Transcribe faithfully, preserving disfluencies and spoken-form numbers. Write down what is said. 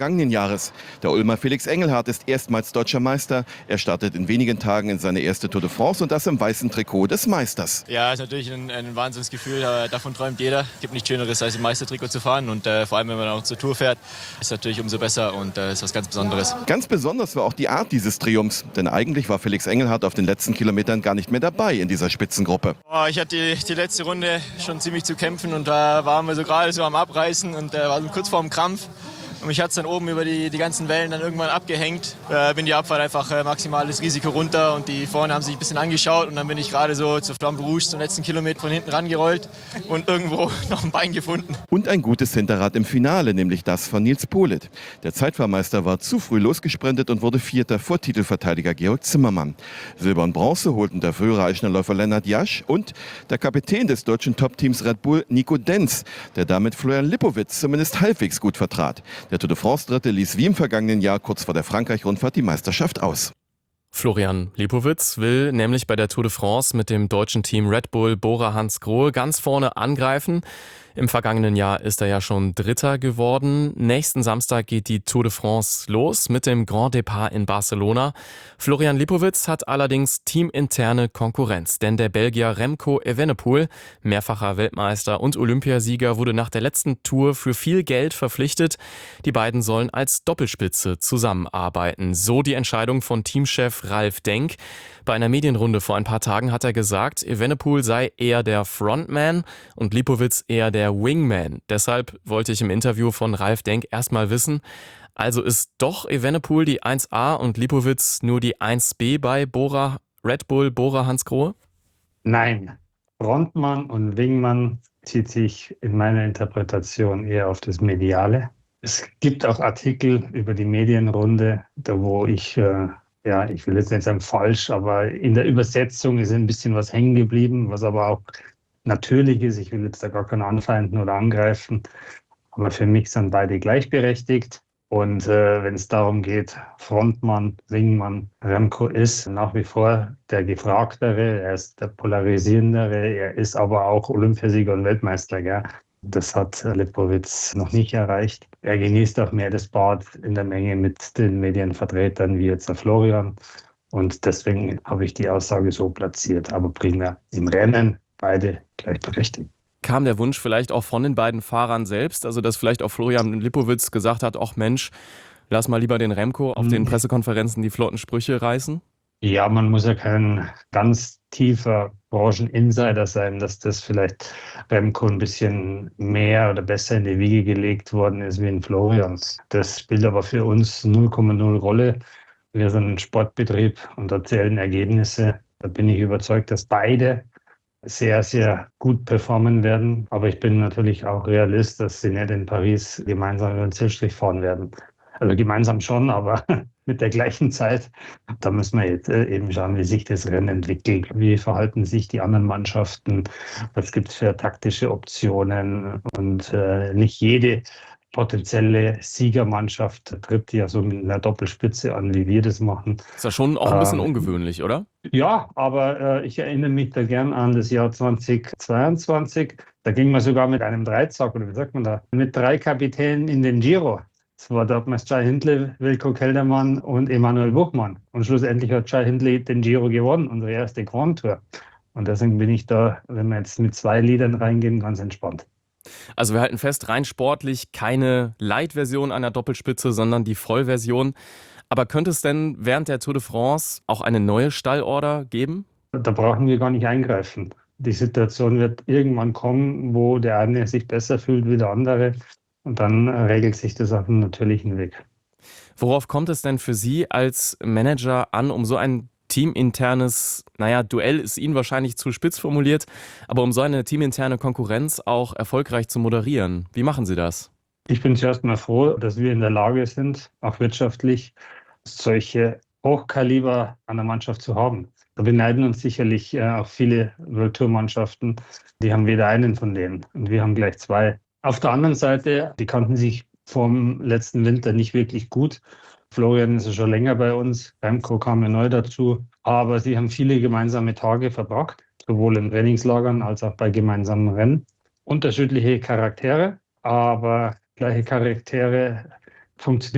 vergangenen Jahres. Der Ulmer Felix Engelhardt ist erstmals deutscher Meister. Er startet in wenigen Tagen in seine erste Tour de France und das im weißen Trikot des Meisters. Ja, ist natürlich ein, ein Wahnsinnsgefühl. Davon träumt jeder. Es gibt nichts Schöneres, als im Meistertrikot zu fahren. Und äh, vor allem, wenn man auch zur Tour fährt, ist natürlich umso besser und äh, ist was ganz Besonderes. Ganz besonders war auch die Art dieses Triumphs. Denn eigentlich war Felix Engelhardt auf den letzten Kilometern gar nicht mehr dabei in dieser Spitzengruppe. Oh, ich hatte die, die letzte Runde schon ziemlich zu kämpfen und da waren wir so gerade so am Abreißen und äh, war so kurz vorm Krampf. Und mich hat es dann oben über die, die ganzen Wellen dann irgendwann abgehängt. Äh, bin die Abfahrt einfach äh, maximales Risiko runter und die vorne haben sich ein bisschen angeschaut und dann bin ich gerade so zur Flamme Rouge zum letzten Kilometer von hinten rangerollt und irgendwo noch ein Bein gefunden. Und ein gutes Hinterrad im Finale, nämlich das von Nils Politt. Der Zeitfahrmeister war zu früh losgesprintet und wurde Vierter vor Titelverteidiger Georg Zimmermann. Silber und Bronze holten der frühere Eichnerläufer Lennart Jasch und der Kapitän des deutschen Top-Teams Red Bull, Nico Denz, der damit Florian Lipowitz zumindest halbwegs gut vertrat. Der Tour de France-Dritte ließ wie im vergangenen Jahr kurz vor der Frankreich-Rundfahrt die Meisterschaft aus. Florian Lipowitz will nämlich bei der Tour de France mit dem deutschen Team Red Bull Bora Hansgrohe ganz vorne angreifen. Im vergangenen Jahr ist er ja schon Dritter geworden. Nächsten Samstag geht die Tour de France los mit dem Grand Départ in Barcelona. Florian Lipowitz hat allerdings teaminterne Konkurrenz, denn der Belgier Remco Evenepoel, mehrfacher Weltmeister und Olympiasieger, wurde nach der letzten Tour für viel Geld verpflichtet. Die beiden sollen als Doppelspitze zusammenarbeiten. So die Entscheidung von Teamchef Ralf Denk. Bei einer Medienrunde vor ein paar Tagen hat er gesagt, Evenepoel sei eher der Frontman und Lipowitz eher der Wingman. Deshalb wollte ich im Interview von Ralf Denk erstmal wissen, also ist doch Evenepoel die eins a und Lipowitz nur die eins b bei Bora, Red Bull Bora Hansgrohe? Nein, Frontmann und Wingman zieht sich in meiner Interpretation eher auf das Mediale. Es gibt auch Artikel über die Medienrunde, da wo ich... Äh, Ja, ich will jetzt nicht sagen falsch, aber in der Übersetzung ist ein bisschen was hängen geblieben, was aber auch natürlich ist. Ich will jetzt da gar keinen anfeinden oder angreifen, aber für mich sind beide gleichberechtigt. Und äh, wenn es darum geht, Frontmann, Wingmann, Remco ist nach wie vor der Gefragtere, er ist der Polarisierendere, er ist aber auch Olympiasieger und Weltmeister, gell? Das hat Lipowitz noch nicht erreicht. Er genießt auch mehr das Bad in der Menge mit den Medienvertretern wie jetzt der Florian. Und deswegen habe ich die Aussage so platziert. Aber primär im Rennen beide gleichberechtigt. Kam der Wunsch vielleicht auch von den beiden Fahrern selbst? Also dass vielleicht auch Florian Lipowitz gesagt hat, ach Mensch, lass mal lieber den Remco auf den Pressekonferenzen die flotten Sprüche reißen? Ja, man muss ja kein ganz tiefer Brancheninsider sein, dass das vielleicht Remco ein bisschen mehr oder besser in die Wiege gelegt worden ist wie in Florian. Das spielt aber für uns null Komma null Rolle. Wir sind ein Sportbetrieb und da zählen Ergebnisse. Da bin ich überzeugt, dass beide sehr, sehr gut performen werden. Aber ich bin natürlich auch Realist, dass sie nicht in Paris gemeinsam über den Zielstrich fahren werden. Also gemeinsam schon, aber mit der gleichen Zeit. Da müssen wir jetzt eben schauen, wie sich das Rennen entwickelt. Wie verhalten sich die anderen Mannschaften? Was gibt es für taktische Optionen? Und äh, nicht jede potenzielle Siegermannschaft tritt ja so mit einer Doppelspitze an, wie wir das machen. Ist ja schon auch ein bisschen ähm, ungewöhnlich, oder? Ja, aber äh, ich erinnere mich da gern an das Jahr zweitausendzweiundzwanzig. Da ging man sogar mit einem Dreizack, oder wie sagt man da, mit drei Kapitänen in den Giro. Das war damals Jai Hindley, Wilco Kelderman und Emanuel Buchmann. Und schlussendlich hat Jai Hindley den Giro gewonnen, unsere erste Grand Tour. Und deswegen bin ich da, wenn wir jetzt mit zwei Liedern reingehen, ganz entspannt. Also wir halten fest, rein sportlich keine Light-Version einer Doppelspitze, sondern die Vollversion. Aber könnte es denn während der Tour de France auch eine neue Stallorder geben? Da brauchen wir gar nicht eingreifen. Die Situation wird irgendwann kommen, wo der eine sich besser fühlt wie der andere. Und dann regelt sich das auf einem natürlichen Weg. Worauf kommt es denn für Sie als Manager an, um so ein teaminternes, naja, Duell ist Ihnen wahrscheinlich zu spitz formuliert, aber um so eine teaminterne Konkurrenz auch erfolgreich zu moderieren? Wie machen Sie das? Ich bin zuerst mal froh, dass wir in der Lage sind, auch wirtschaftlich solche Hochkaliber an der Mannschaft zu haben. Da beneiden uns sicherlich auch viele World Tour Mannschaften, die haben weder einen von denen und wir haben gleich zwei. Auf der anderen Seite, die kannten sich vom letzten Winter nicht wirklich gut. Florian ist ja schon länger bei uns, Remco kam ja neu dazu. Aber sie haben viele gemeinsame Tage verbracht, sowohl in Trainingslagern als auch bei gemeinsamen Rennen. Unterschiedliche Charaktere, aber gleiche Charaktere funktionieren